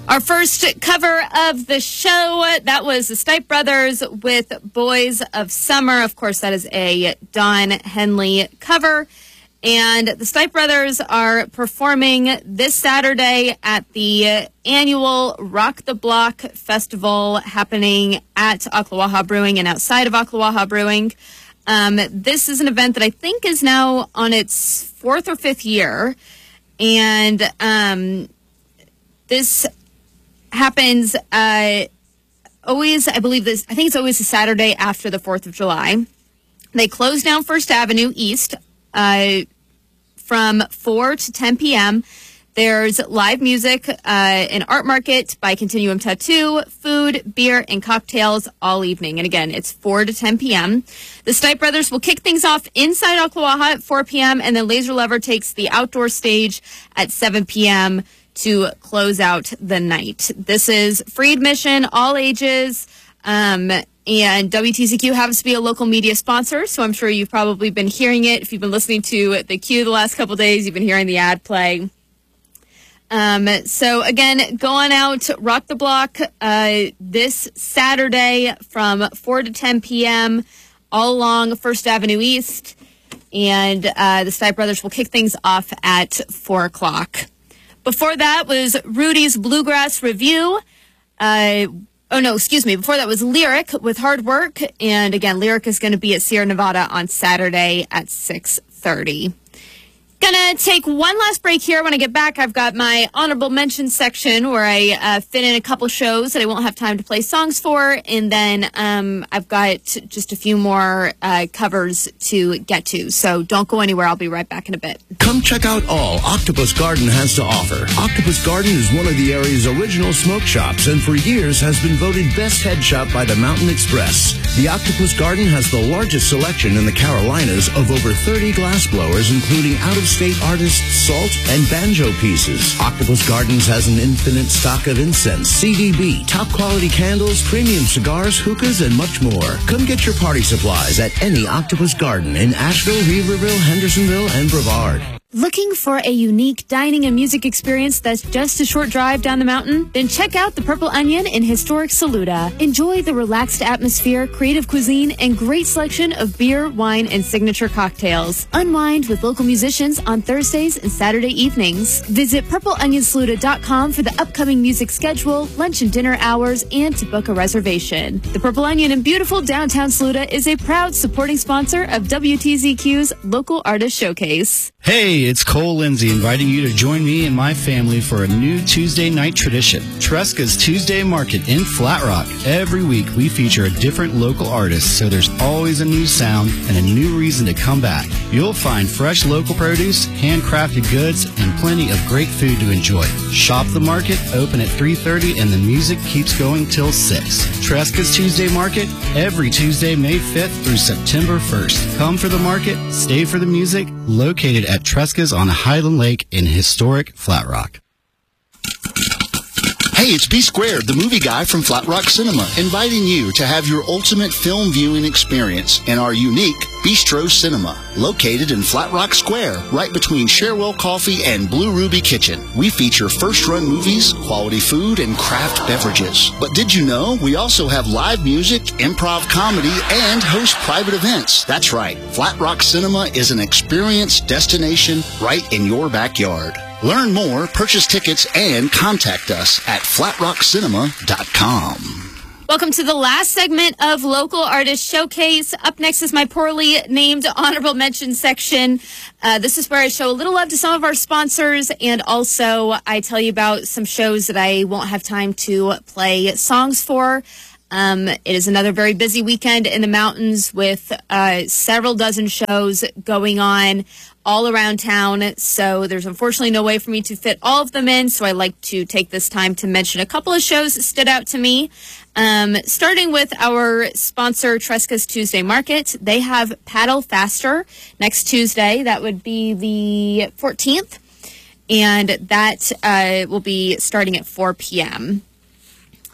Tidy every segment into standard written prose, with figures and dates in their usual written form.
Our first cover of the show, that was the Stipe Brothers with Boys of Summer. Of course, that is a Don Henley cover. And the Stipe Brothers are performing this Saturday at the annual Rock the Block Festival happening at Ocklawaha Brewing and outside of Ocklawaha Brewing. This is an event that I think is now on its fourth or fifth year. And this happens always, I think it's always a Saturday after the 4th of July. They close down First Avenue East from 4 to 10 p.m. There's live music, an art market by Continuum Tattoo, food, beer, and cocktails all evening. And again, it's 4 to 10 p.m. The Stipe Brothers will kick things off inside Ocklawaha at 4 p.m. and then Laser Lover takes the outdoor stage at 7 p.m. to close out the night. This is free admission, all ages, and WTCQ happens to be a local media sponsor, so I'm sure you've probably been hearing it. If you've been listening to the Q the last couple days, you've been hearing the ad play. So again, go on out, rock the block, this Saturday from 4 to 10 p.m. all along First Avenue East. And, the Stipe Brothers will kick things off at 4 o'clock. Before that was Rudy's Bluegrass Review. Before that was Lyric with Hard Work. And again, Lyric is going to be at Sierra Nevada on Saturday at 6:30. Gonna take one last break here. When I get back, I've got my honorable mention section where I fit in a couple shows that I won't have time to play songs for, and then I've got just a few more covers to get to. So don't go anywhere. I'll be right back in a bit. Come check out all Octopus Garden has to offer. Octopus Garden is one of the area's original smoke shops and for years has been voted best head shop by the Mountain Express. The Octopus Garden has the largest selection in the Carolinas of over 30 glass blowers, including out-of-state artists' salt and banjo pieces. Octopus Gardens has an infinite stock of incense, CDB, top-quality candles, premium cigars, hookahs, and much more. Come get your party supplies at any Octopus Garden in Asheville, Weaverville, Hendersonville, and Brevard. Looking for a unique dining and music experience that's just a short drive down the mountain? Then check out the Purple Onion in historic Saluda. Enjoy the relaxed atmosphere, creative cuisine, and great selection of beer, wine, and signature cocktails. Unwind with local musicians on Thursdays and Saturday evenings. Visit purpleonionsaluda.com for the upcoming music schedule, lunch and dinner hours, and to book a reservation. The Purple Onion in beautiful downtown Saluda is a proud supporting sponsor of WTZQ's Local Artist Showcase. Hey, it's Cole Lindsay inviting you to join me and my family for a new Tuesday night tradition, Tresca's Tuesday Market in Flat Rock. Every week we feature a different local artist, so there's always a new sound and a new reason to come back. You'll find fresh local produce, handcrafted goods, and plenty of great food to enjoy. Shop the market, open at 3:30, and the music keeps going till 6. Tresca's Tuesday Market, every Tuesday, May 5th through September 1st. Come for the market, stay for the music, located at Tresca's on Highland Lake in historic Flat Rock. Hey, it's B Squared, the movie guy from Flat Rock Cinema, inviting you to have your ultimate film viewing experience in our unique Bistro Cinema, located in Flat Rock Square, right between Cherwell Coffee and Blue Ruby Kitchen. We feature first-run movies, quality food, and craft beverages. But did you know we also have live music, improv comedy, and host private events? That's right, Flat Rock Cinema is an experience destination right in your backyard. Learn more, purchase tickets, and contact us at flatrockcinema.com. Welcome to the last segment of Local Artist Showcase. Up next is my poorly named honorable mention section. This is where I show a little love to some of our sponsors, and also I tell you about some shows that I won't have time to play songs for. It is another very busy weekend in the mountains with several dozen shows going on all around town. So there's unfortunately no way for me to fit all of them in. So I like to take this time to mention a couple of shows that stood out to me. Starting with our sponsor, Tresca's Tuesday Market. They have Paddle Faster next Tuesday. That would be the 14th. And that will be starting at 4 p.m.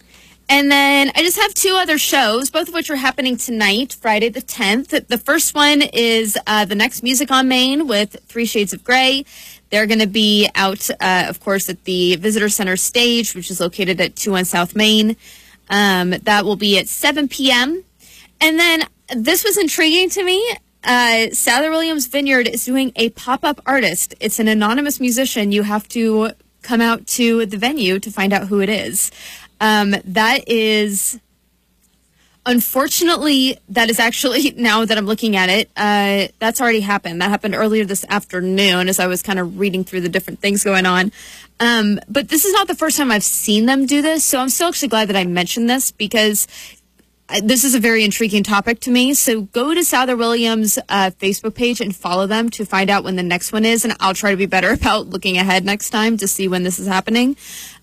And then I just have two other shows, both of which are happening tonight, Friday the 10th. The first one is the Next Music on Main with 3 Shades of Grey. They're going to be out, of course, at the Visitor Center stage, which is located at 2 on South Main. That will be at 7 p.m. And then this was intriguing to me. Souther Williams Vineyard is doing a pop-up artist. It's an anonymous musician. You have to come out to the venue to find out who it is. That is, unfortunately, that is actually, now that I'm looking at it, that's already happened. That happened earlier this afternoon as I was kind of reading through the different things going on. But this is not the first time I've seen them do this, so I'm still actually glad that I mentioned this because this is a very intriguing topic to me. So go to Souther Williams' Facebook page and follow them to find out when the next one is, and I'll try to be better about looking ahead next time to see when this is happening.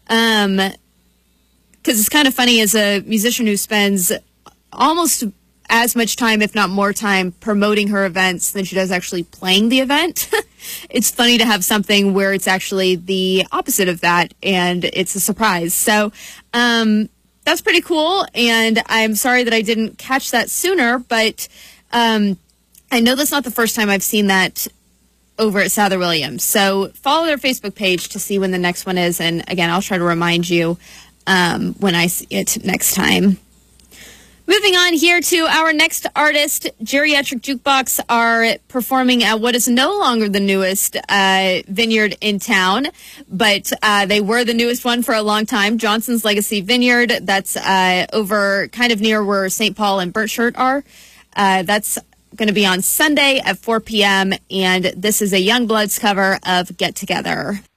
Because it's kind of funny as a musician who spends almost as much time, if not more time, promoting her events than she does actually playing the event. It's funny to have something where it's actually the opposite of that, and it's a surprise. So that's pretty cool, and I'm sorry that I didn't catch that sooner, but I know that's not the first time I've seen that over at Souther Williams. So follow their Facebook page to see when the next one is, and again, I'll try to remind you when I see it next time. Moving on here to our next artist, Geriatric Jukebox are performing at what is no longer the newest vineyard in town, but they were the newest one for a long time, Johnson's Legacy Vineyard. That's over kind of near where St. Paul and Burnt Shirt are. That's going to be on Sunday at 4 p.m., and this is a Youngbloods cover of Get Together.